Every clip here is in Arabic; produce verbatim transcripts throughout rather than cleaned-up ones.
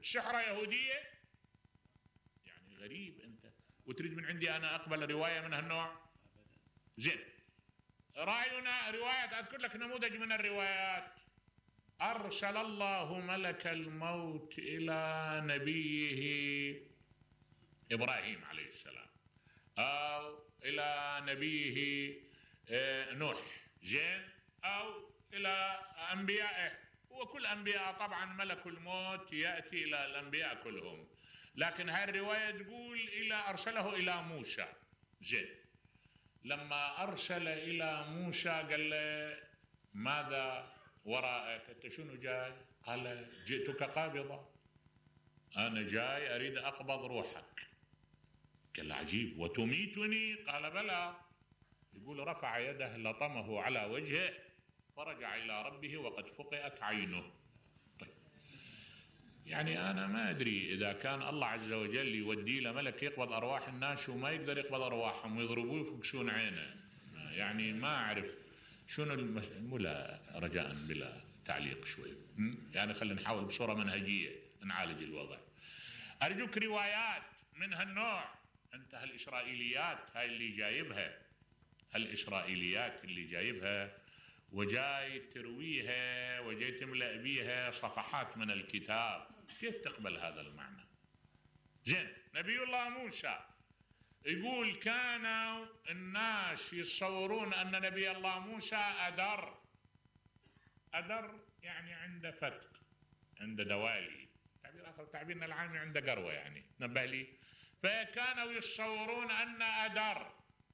الشحرة يهودية؟ يعني غريب أنت، وتريد من عندي أنا أقبل رواية من هالنوع؟ زين، رأينا روايات، أذكر لك نموذج من الروايات. أرسل الله ملك الموت إلى نبيه إبراهيم عليه السلام، أو إلى نبيه نوح، زين، أو إلى أنبيائه، وكل أنبياء طبعا ملك الموت يأتي إلى الأنبياء كلهم، لكن هاي الرواية تقول إلى أرسله إلى موسى. زين، لما أرسل إلى موسى قال له ماذا وراءك؟ أنت شنو جاي؟ قال جئتك قابضة، أنا جاي أريد أقبض روحك. قال عجيب، وتميتني؟ قال بلى. يقول رفع يده لطمه على وجهه فرجع إلى ربه وقد فقئت عينه. طيب، يعني أنا ما أدري إذا كان الله عز وجل يودي له ملك يقبض أرواح الناس وما يقدر يقبض أرواحهم ويضربوه يفكسون عينه، يعني ما أعرف شنو المس... ولا رجاء بلا تعليق شوي، يعني خلينا نحاول بصورة منهجية نعالج الوضع. أرجوك روايات من هالنوع، أنت هالإسرائيليات هاي اللي جايبها، هالإسرائيليات اللي جايبها وجاي ترويها وجاي تملأ بيها صفحات من الكتاب، كيف تقبل هذا المعنى؟ زين، نبي الله موسى يقول كانوا الناس يتصورون أن نبي الله موسى أدر، أدر يعني عنده فتق، عنده دوالي، تعبير آخر تعبيرنا العامي عنده قروة، يعني نبه لي. فكانوا يتصورون أن أدر،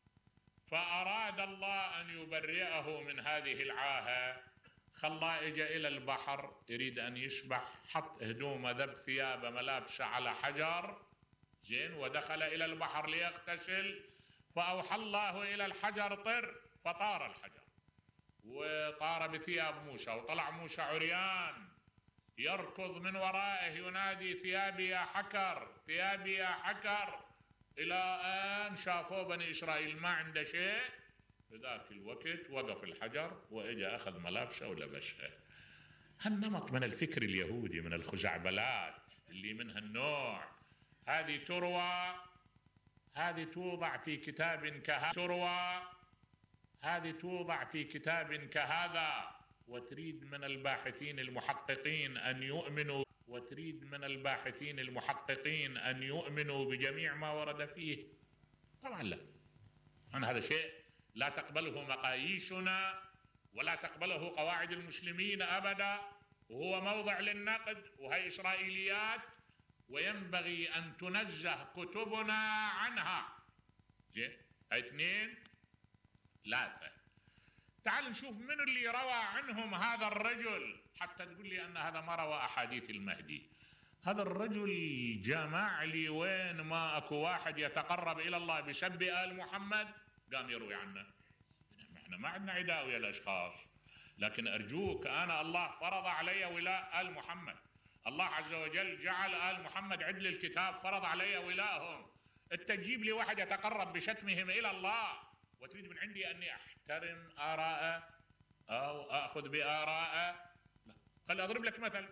فأراد الله أن يبرئه من هذه العاهة، خلاه إجا إلى البحر يريد أن يسبح، حط هدومه ذب ثيابه ملابسه على حجر، زين، ودخل إلى البحر ليغتسل، فأوحى الله إلى الحجر طر، فطار الحجر وطار بثياب موسى، وطلع موسى عريان يركض من ورائه ينادي ثيابي يا حكر، ثيابي يا حكر، إلى أن شافوا بني إسرائيل ما عنده شيء. في ذاك الوقت وقف الحجر وإجا أخذ ملابسه ولبسها. هالنمط من الفكر اليهودي، من الخزعبلات اللي من هالنوع، هذه تروى، هذه توضع في كتاب كهذا، تروى هذه توضع في كتاب كهذا، وتريد من الباحثين المحققين أن يؤمنوا وتريد من الباحثين المحققين أن يؤمنوا بجميع ما ورد فيه؟ طبعا لا، أن هذا شيء لا تقبله مقاييسنا ولا تقبله قواعد المسلمين أبدا، وهو موضع للنقد، وهي إسرائيليات وينبغي أن تنزه كتبنا عنها. زين، هاي اثنين. ثلاثة، تعال نشوف من اللي روى عنهم هذا الرجل حتى تقول لي أن هذا ما روى أحاديث المهدي. هذا الرجل جمع لي وين ما أكو واحد يتقرب إلى الله بسب آل محمد قام يروي عنه. احنا ما عندنا عداء ويا الأشخاص، لكن أرجوك أنا الله فرض علي ولاء آل محمد، الله عز وجل جعل آل محمد عدل الكتاب، فرض علي ولاءهم. انت تجيب لي واحد يتقرب بشتمهم إلى الله وتريد من عندي أني أحترم آراءه أو أخذ بآراءه؟ لا. خل أضرب لك مثل.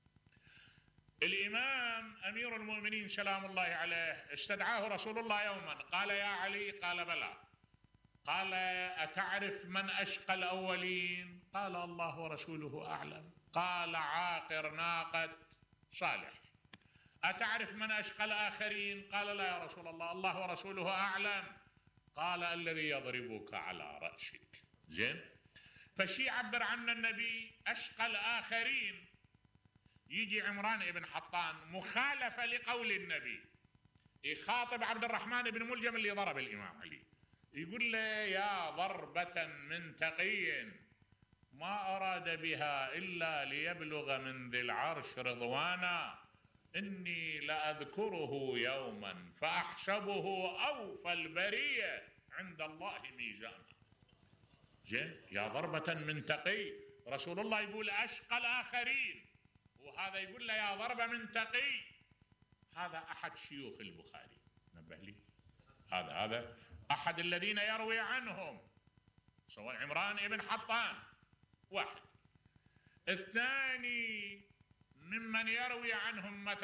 الإمام أمير المؤمنين سلام الله عليه استدعاه رسول الله يوما، قال يا علي، قال بلى، قال أتعرف من أشقى الأولين؟ قال الله ورسوله أعلم. قال عاقر ناقة صالح. أتعرف من أشقى الآخرين؟ قال لا يا رسول الله، الله ورسوله أعلم. قال الذي يضربك على رأسك. زين، فشي يعبر عن النبي أشقى الآخرين. يجي عمران ابن حطان مخالفة لقول النبي يخاطب عبد الرحمن بن ملجم اللي ضرب الإمام علي، يقول له يا ضربة من تقي ما أراد بها إلا ليبلغ من ذي العرش رضوانا، إني لأذكره يوما فأحسبه أوفى البرية عند الله ميزانا. زين، يا ضربة من تقي، رسول الله يقول أشقى الآخرين، وهذا يقول له يا ضربة من تقي. هذا أحد شيوخ البخاري، نبه لي، هذا هذا أحد الذين يروي عنهم، سواء عمران ابن حطان واحد. الثاني ممن يروي عنهم مثلا